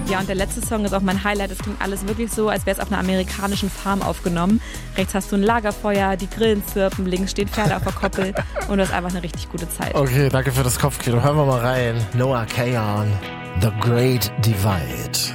Ja, und der letzte Song ist auch mein Highlight. Es klingt alles wirklich so, als wäre es auf einer amerikanischen Farm aufgenommen. Rechts hast du ein Lagerfeuer, die Grillen zirpen, links stehen Pferde auf der Koppel und du hast einfach eine richtig gute Zeit. Okay, danke für das Kopfkino. Hören wir mal rein. Noah Kahan, The Great Divide.